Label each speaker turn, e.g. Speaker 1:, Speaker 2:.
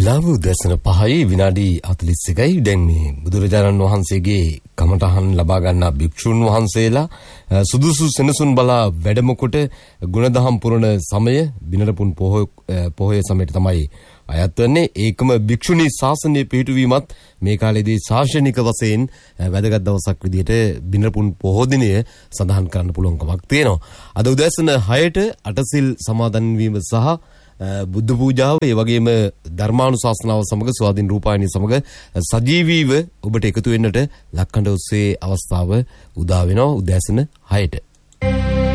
Speaker 1: වෙලාව උදැසන 5යි විනාඩි 41යි. දැන් මේ බුදුරජාණන් වහන්සේගේ කමඨහන් ලබා ගන්නා භික්ෂුන් වහන්සේලා සුදුසු සෙනසුන් බලා වැඩම කොට ගුණදහම් පුරන සමය බිනරපුන් පොහොය සමයට තමයි අයත් වෙන්නේ. ඒකම භික්ෂුණී ශාසනය පිහිටුවීමත් මේ කාලේදී ශාසනික වශයෙන් වැදගත් දවසක් විදිහට බිනරපුන් පොහොය දිනය සඳහන් කරන්න පුළුවන්කමක් තියෙනවා. අද උදැසන 6ට අටසිල් සමාදන් වීම සහ බුද්ධ පූජාව ඒ වගේම ධර්මානුශාසනාව සමග ස්වාධීන රූපායනී සමග සජීවීව ඔබට එකතු වෙන්නට ලක්කඬ ඔස්සේ අවස්ථාව උදා වෙනවා උදෑසන 6ට.